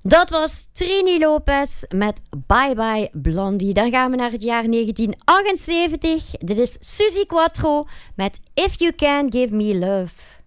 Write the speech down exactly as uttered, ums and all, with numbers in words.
Dat was Trini Lopez met Bye Bye Blondie. Dan gaan we naar het jaar negentien achtenzeventig. Dit is Suzy Quatro met If You Can Give Me Love.